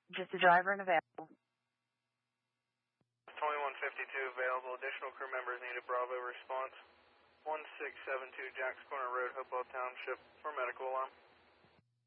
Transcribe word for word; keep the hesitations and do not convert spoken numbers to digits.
Just a driver and available. twenty-one fifty-two available. Additional crew members needed. Bravo response. one six seven two Jacks Corner Road, Hopewell Township for medical alarm.